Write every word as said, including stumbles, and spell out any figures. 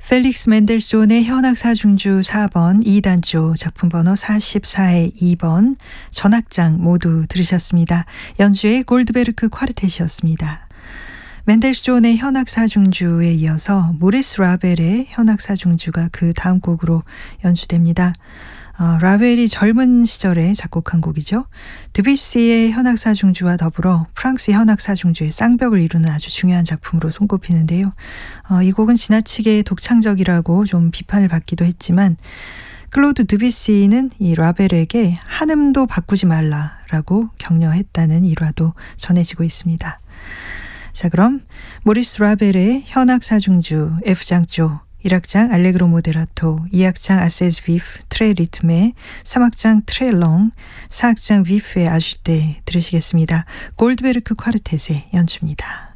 펠릭스 멘델소hn의 현악사중주 사 번 이 단조 작품번호 사십사의 이 번 전악장 모두 들으셨습니다. 연주의 골드베르크 콰르텟이었습니다. 멘델소hn의 현악사중주에 이어서 모리스 라벨의 현악사중주가 그 다음 곡으로 연주됩니다. 어, 라벨이 젊은 시절에 작곡한 곡이죠. 드뷔시의 현악사중주와 더불어 프랑스 현악사중주의 쌍벽을 이루는 아주 중요한 작품으로 손꼽히는데요. 어, 이 곡은 지나치게 독창적이라고 좀 비판을 받기도 했지만 클로드 드뷔시는 이 라벨에게 한음도 바꾸지 말라라고 격려했다는 일화도 전해지고 있습니다. 자, 그럼 모리스 라벨의 현악사중주 F장조, 일 악장 알레그로 모데라토, 이 악장 아세즈 비프 트레 리트메, 삼 악장 트레 롱, 사 악장 비프의 아주떼 들으시겠습니다. 골드베르크 콰르텟의 연주입니다.